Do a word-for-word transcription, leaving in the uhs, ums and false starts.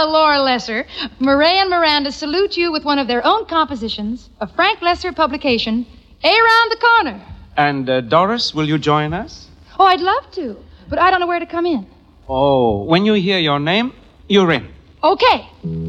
Well, Laura Lesser, Murray and Miranda salute you with one of their own compositions, a Frank Lesser publication, Around the Corner. And uh, Doris, will you join us? Oh, I'd love to, but I don't know where to come in. Oh, when you hear your name, you're in. Okay.